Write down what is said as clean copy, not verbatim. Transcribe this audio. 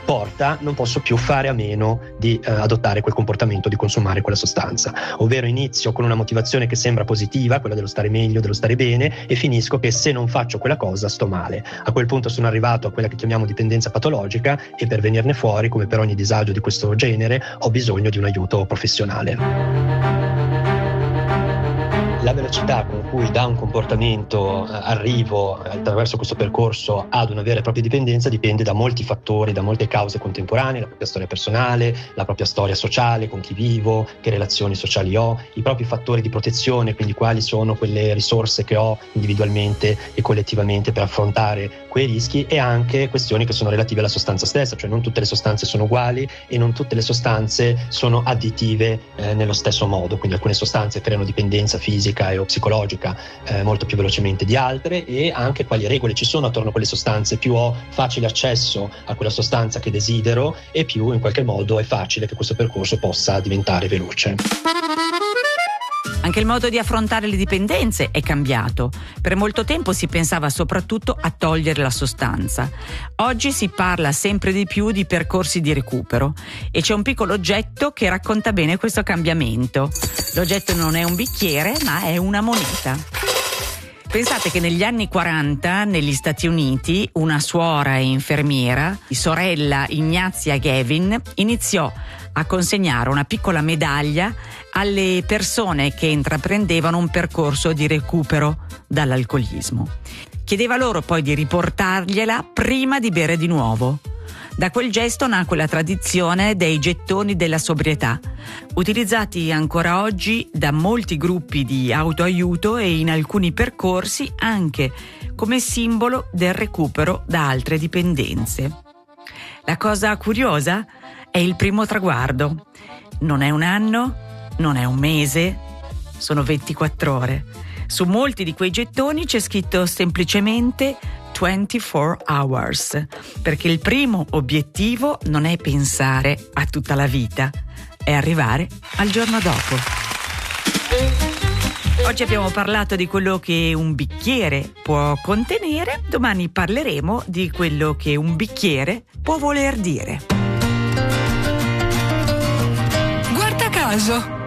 porta, non posso più fare a meno di adottare quel comportamento di consumare quella sostanza, ovvero inizio con una motivazione che sembra positiva, quella dello stare meglio, dello stare bene, e finisco che se non faccio quella cosa sto male. A quel punto sono arrivato a quella che chiamiamo dipendenza patologica, e per venirne fuori, come per ogni disagio di questo genere, ho bisogno di un aiuto professionale. La velocità con cui da un comportamento arrivo attraverso questo percorso ad una vera e propria dipendenza dipende da molti fattori, da molte cause contemporanee: la propria storia personale, la propria storia sociale, con chi vivo, che relazioni sociali ho, i propri fattori di protezione, quindi quali sono quelle risorse che ho individualmente e collettivamente per affrontare quei rischi, e anche questioni che sono relative alla sostanza stessa, cioè non tutte le sostanze sono uguali e non tutte le sostanze sono additive nello stesso modo, quindi alcune sostanze creano dipendenza fisica o psicologica molto più velocemente di altre, e anche quali regole ci sono attorno a quelle sostanze. Più ho facile accesso a quella sostanza che desidero, e più in qualche modo è facile che questo percorso possa diventare veloce. Anche il modo di affrontare le dipendenze è cambiato. Per molto tempo si pensava soprattutto a togliere la sostanza. Oggi si parla sempre di più di percorsi di recupero, e c'è un piccolo oggetto che racconta bene questo cambiamento. L'oggetto non è un bicchiere, ma è una moneta. Pensate che negli anni 40 negli Stati Uniti una suora e infermiera, sorella Ignazia Gavin, iniziò a consegnare una piccola medaglia alle persone che intraprendevano un percorso di recupero dall'alcolismo. Chiedeva loro poi di riportargliela prima di bere di nuovo. Da quel gesto nacque la tradizione dei gettoni della sobrietà, utilizzati ancora oggi da molti gruppi di autoaiuto e in alcuni percorsi anche come simbolo del recupero da altre dipendenze. La cosa curiosa è il primo traguardo. Non è un anno, non è un mese, sono 24 ore. Su molti di quei gettoni c'è scritto semplicemente 24 hours, perché il primo obiettivo non è pensare a tutta la vita, è arrivare al giorno dopo. Oggi abbiamo parlato di quello che un bicchiere può contenere, domani parleremo di quello che un bicchiere può voler dire. Guarda caso!